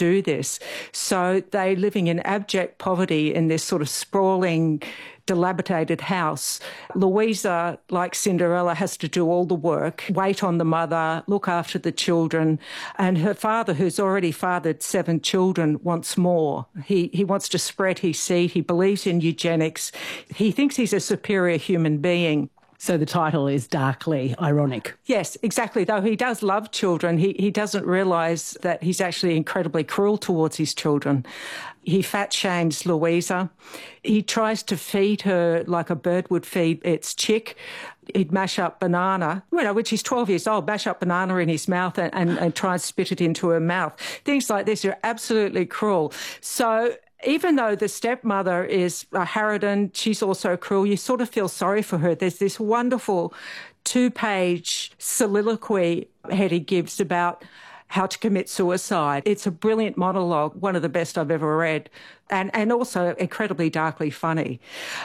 do this. So they're living in abject poverty in this sort of sprawling, dilapidated house. Louisa, like Cinderella, has to do all the work, wait on the mother, look after the children, and her father, who's already fathered 7 children, wants more. He wants to spread his seed. He believes in eugenics. He thinks he's a superior human being. So the title is darkly ironic. Yes, exactly. Though he does love children, he doesn't realise that he's actually incredibly cruel towards his children. He fat shames Louisa. He tries to feed her like a bird would feed its chick. He'd mash up banana, which he's 12 years old, mash up banana in his mouth and try and spit it into her mouth. Things like this are absolutely cruel. So even though the stepmother is a harridan, she's also cruel, you sort of feel sorry for her. There's this wonderful 2-page soliloquy Hetty gives about how to commit suicide. It's a brilliant monologue, one of the best I've ever read, and also incredibly darkly funny.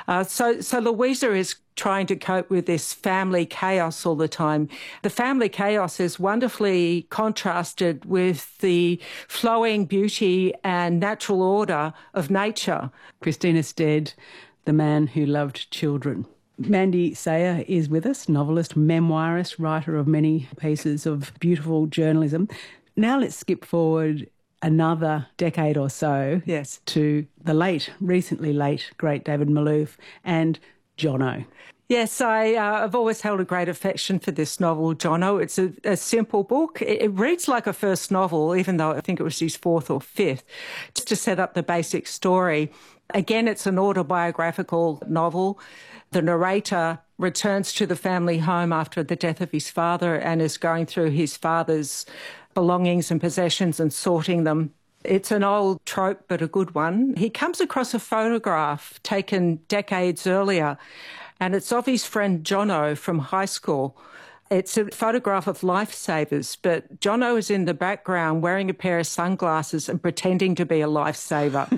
So Louisa is trying to cope with this family chaos all the time. The family chaos is wonderfully contrasted with the flowing beauty and natural order of nature. Christina Stead, The Man Who Loved Children. Mandy Sayer is with us, novelist, memoirist, writer of many pieces of beautiful journalism. Now let's skip forward another decade or so to the recently late, great David Malouf and Jono. Yes, I've always held a great affection for this novel, Jono. It's a simple book. It reads like a first novel, even though I think it was his 4th or 5th, just to set up the basic story. Again, it's an autobiographical novel. The narrator returns to the family home after the death of his father and is going through his father's belongings and possessions and sorting them. It's an old trope, but a good one. He comes across a photograph taken decades earlier, and it's of his friend Jono from high school. It's a photograph of lifesavers, but Jono is in the background wearing a pair of sunglasses and pretending to be a lifesaver.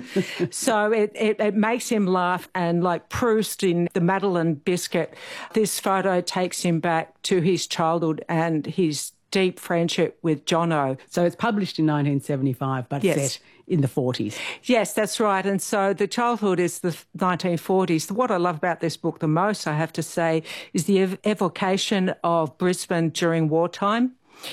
So it makes him laugh, and like Proust in the Madeleine Biscuit, this photo takes him back to his childhood and his deep friendship with Jono. So it's published in 1975, but set in the 40s. Yes, that's right. And so the childhood is the 1940s. What I love about this book the most, I have to say, is the evocation of Brisbane during wartime.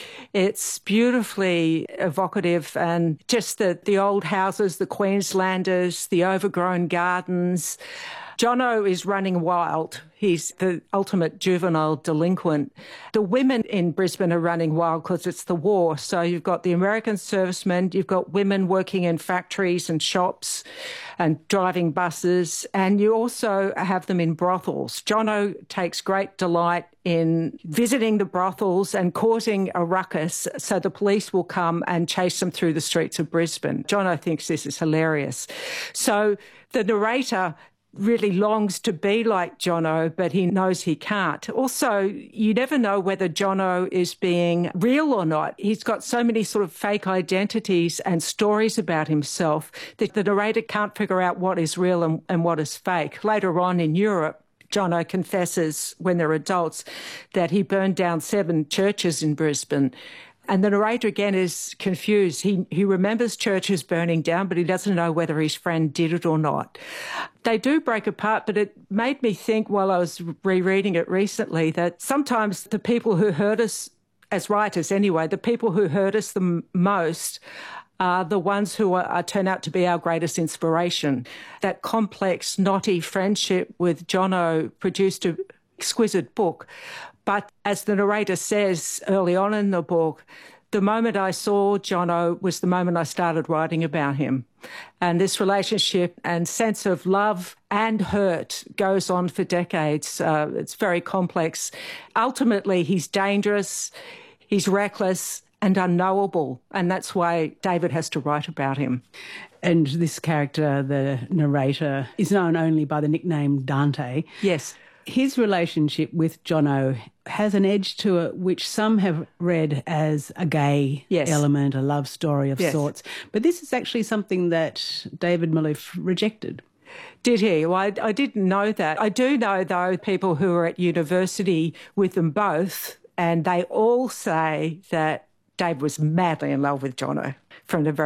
It's beautifully evocative, and just the old houses, the Queenslanders, the overgrown gardens. Jono is running wild. He's the ultimate juvenile delinquent. The women in Brisbane are running wild because it's the war. So you've got the American servicemen, you've got women working in factories and shops and driving buses, and you also have them in brothels. Jono takes great delight in visiting the brothels and causing a ruckus so the police will come and chase them through the streets of Brisbane. Jono thinks this is hilarious. So the narrator really longs to be like Jono, but he knows he can't. Also, you never know whether Jono is being real or not. He's got so many sort of fake identities and stories about himself that the narrator can't figure out what is real and what is fake. Later on in Europe, Jono confesses, when they're adults, that he burned down 7 churches in Brisbane. And the narrator, again, is confused. He remembers churches burning down, but he doesn't know whether his friend did it or not. They do break apart, but it made me think while I was rereading it recently that sometimes the people who hurt us, as writers anyway, the people who hurt us the most are the ones who turn out to be our greatest inspiration. That complex, knotty friendship with Jono produced an exquisite book. But as the narrator says early on in the book, the moment I saw Jono was the moment I started writing about him. And this relationship and sense of love and hurt goes on for decades. It's very complex. Ultimately, he's dangerous, he's reckless and unknowable, and that's why David has to write about him. And this character, the narrator, is known only by the nickname Dante. Yes. His relationship with Jono has an edge to it which some have read as a gay element, a love story of sorts. But this is actually something that David Malouf rejected. Did he? Well, I didn't know that. I do know, though, people who are at university with them both, and they all say that Dave was madly in love with Jono from the very